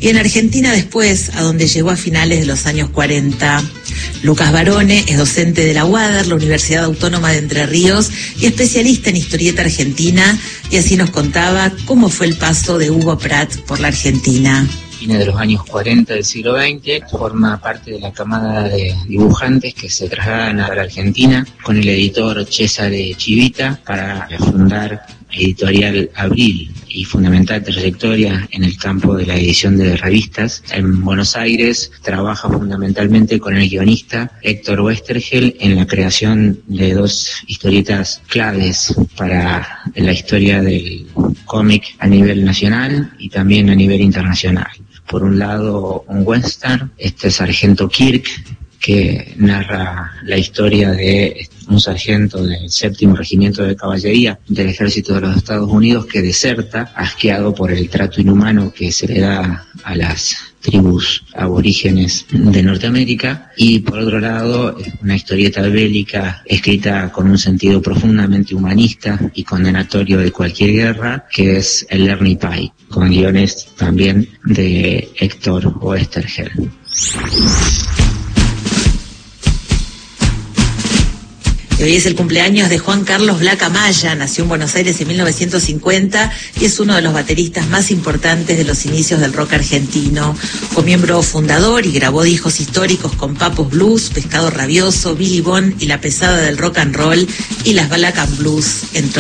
y en Argentina después, a donde llegó a finales de los años 40. Lucas Barone es docente de la UADER, la Universidad Autónoma de Entre Ríos, y especialista en historieta argentina, y así nos contaba cómo fue el paso de Hugo Pratt por la Argentina. Viene de los años 40 del siglo XX, forma parte de la camada de dibujantes que se trasladan a la Argentina con el editor Cesare Chivita para fundar Editorial Abril y fundamental trayectoria en el campo de la edición de revistas. En Buenos Aires trabaja fundamentalmente con el guionista Héctor Westergel en la creación de dos historietas claves para la historia del cómic a nivel nacional y también a nivel internacional. Por un lado, un western, Sargento Kirk, que narra la historia de un sargento del 7º Regimiento de Caballería del Ejército de los Estados Unidos que deserta, asqueado por el trato inhumano que se le da a las tribus aborígenes de Norteamérica, y por otro lado una historieta bélica escrita con un sentido profundamente humanista y condenatorio de cualquier guerra, que es el Lerny Pie, con guiones también de Héctor Westergel. Hoy es el cumpleaños de Juan Carlos Black Amaya. Nació en Buenos Aires en 1950 y es uno de los bateristas más importantes de los inicios del rock argentino. Fue miembro fundador y grabó discos históricos con Papos Blues, Pescado Rabioso, Billy Bond y La Pesada del Rock and Roll y las Black and Blues, entre